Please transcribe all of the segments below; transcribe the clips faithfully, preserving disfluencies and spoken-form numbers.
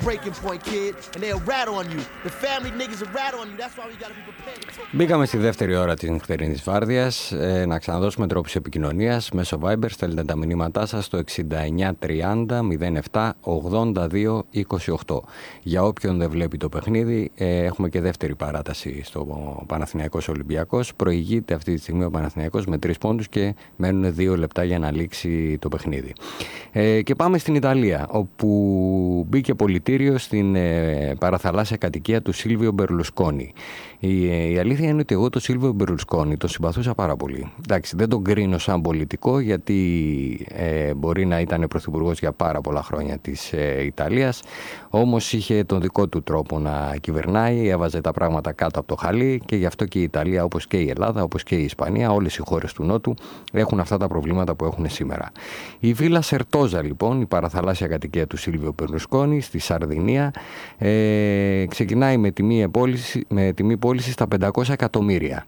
Μπήκαμε στη δεύτερη ώρα της νυχτερινής βάρδιας. Ε, να ξαναδώσουμε τρόπους επικοινωνίας μέσω Viber. Στέλνετε τα μηνύματά σας στο εξήντα εννιά τριάντα μηδέν επτά ογδόντα δύο είκοσι οκτώ. Για όποιον δεν βλέπει το παιχνίδι, ε, έχουμε και δεύτερη παράταση στο Παναθηναϊκός Ολυμπιακός. Προηγείται αυτή τη στιγμή ο Παναθηναϊκός με τρεις πόντους και μένουν δύο λεπτά για να λήξει το παιχνίδι. Ε, και πάμε στην Ιταλία, όπου μπήκε πολιτήριο στην ε, παραθαλάσσια κατοικία του Σίλβιο Μπερλουσκόνη. Η, ε, η αλήθεια είναι ότι εγώ τον Σίλβιο Μπερλουσκόνη τον συμπαθούσα πάρα πολύ. Εντάξει, δεν τον κρίνω σαν πολιτικό, γιατί ε, μπορεί να ήταν πρωθυπουργός για πάρα πολλά χρόνια της ε, Ιταλίας, όμως είχε τον δικό του τρόπο να κυβερνάει, έβαζε τα πράγματα κάτω από το χαλί, και γι' αυτό και η Ιταλία, όπως και η Ελλάδα, όπως και η Ισπανία, όλες οι χώρες του Νότου έχουν αυτά τα προβλήματα που έχουν σήμερα. Η Βίλα Σερτόζα, λοιπόν, η παραθαλάσσια κατοικία του Σίλβιο Μπερλουσκόνη στη Σαρδινία, ε, ξεκινάει με τιμή πώληση, με τιμή πώληση στα πεντακόσια εκατομμύρια.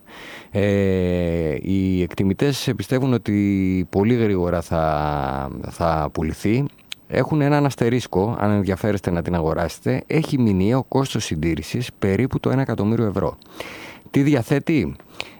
Ε, οι εκτιμητές πιστεύουν ότι πολύ γρήγορα θα, θα πουληθεί. Έχουν έναν αστερίσκο, αν ενδιαφέρεστε να την αγοράσετε. Έχει μηνιαίο κόστος συντήρησης περίπου το ένα εκατομμύριο ευρώ. Τι διαθέτει?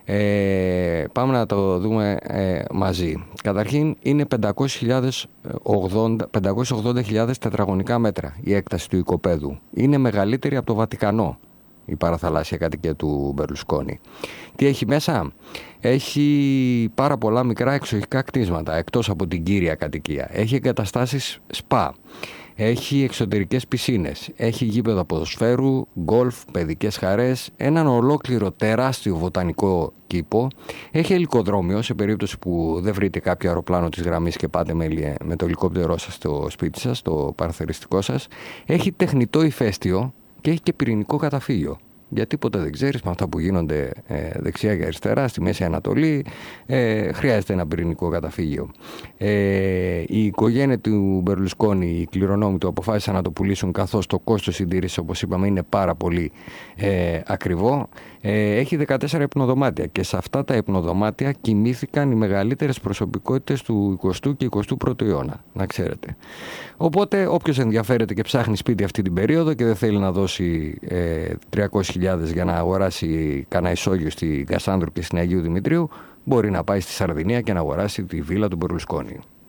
Ε, πάμε να το δούμε ε, μαζί. Καταρχήν είναι πεντακόσιες ογδόντα χιλιάδες τετραγωνικά μέτρα η έκταση του οικοπαίδου. Είναι μεγαλύτερη από το Βατικανό η παραθαλάσσια κατοικία του Μπερλουσκόνη. Τι έχει μέσα? Έχει πάρα πολλά μικρά εξοχικά κτίσματα εκτός από την κύρια κατοικία. Έχει εγκαταστάσεις σπα. Έχει εξωτερικές πισίνες, έχει γήπεδο ποδοσφαίρου, γκολφ, παιδικές χαρές, έναν ολόκληρο τεράστιο βοτανικό κήπο, έχει ελικοδρόμιο σε περίπτωση που δεν βρείτε κάποιο αεροπλάνο της γραμμής και πάτε με, με το ελικόπτερό σας στο σπίτι σας, στο παραθεριστικό σας, έχει τεχνητό ηφαίστειο και έχει και πυρηνικό καταφύγιο. Γιατί ποτέ δεν ξέρεις, με αυτά που γίνονται ε, δεξιά και αριστερά στη Μέση Ανατολή, ε, χρειάζεται ένα πυρηνικό καταφύγιο. Ε, η οικογένεια του Μπερλουσκόνη, οι κληρονόμοι του, αποφάσισαν να το πουλήσουν, καθώς το κόστος συντήρησης, όπως είπαμε, είναι πάρα πολύ ε, ακριβό. Ε, έχει δεκατέσσερα υπνοδωμάτια και σε αυτά τα υπνοδωμάτια κοιμήθηκαν οι μεγαλύτερες προσωπικότητες του εικοστού και εικοστού πρώτου αιώνα, να ξέρετε. Οπότε όποιος ενδιαφέρεται και ψάχνει σπίτι αυτή την περίοδο και δεν θέλει να δώσει ε, τριακόσιες χιλιάδες για να αγοράσει κανένα ισόγειο στη Κασάνδρου και στην Αγίου Δημητρίου, μπορεί να πάει στη Σαρδινία και να αγοράσει τη βίλα του Μπερλουσκόνη.